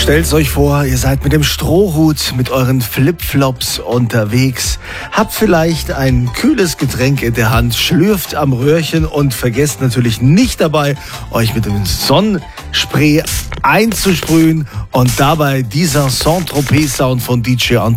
Stellt euch vor, ihr seid mit dem Strohhut, mit euren Flipflops unterwegs, habt vielleicht ein kühles Getränk in der Hand, schlürft am Röhrchen und vergesst natürlich nicht dabei, euch mit dem Sonnenspray einzusprühen und dabei dieser Saint-Tropez-Sound von DJ Antoine